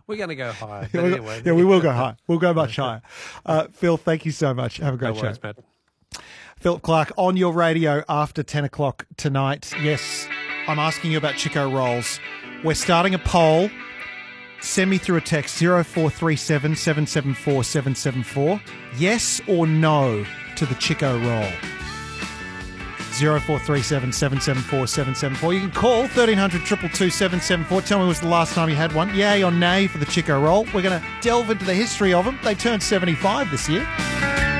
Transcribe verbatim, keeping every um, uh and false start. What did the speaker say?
We're going to go higher. But We'll go- anyway. yeah, we will go high. We'll go much higher. Uh, Phil, thank you so much. Have a great No show. worries, Matt. Philip Clark on your radio after ten o'clock tonight. Yes, I'm asking you about Chico rolls. We're starting a poll. Send me through a text, zero four three seven, seven seven four, seven seven four. Yes or no to the Chico roll? zero four three seven, seven seven four, seven seven four. You can call thirteen hundred, two two two, seven seven four. Tell me when was the last time you had one. Yay or nay for the Chico roll. We're going to delve into the history of them. They turned seventy-five this year.